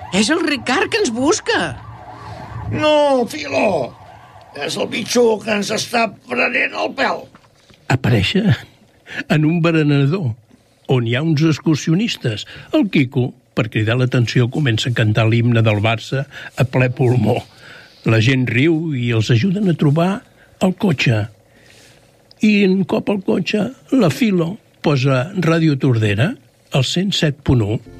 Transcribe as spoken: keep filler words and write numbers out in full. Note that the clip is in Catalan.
És el Ricard que ens busca. No, Filo. És el bitxo que ens està prenent el pèl. Aparèixer en un berenador on hi ha uns excursionistes. El Quico, per cridar l'atenció, comença a cantar l'himne del Barça a ple pulmó. La gent riu i els ajuden a trobar el cotxe. I un cop al cotxe, la Filo posa Ràdio Tordera, al cent set punt u.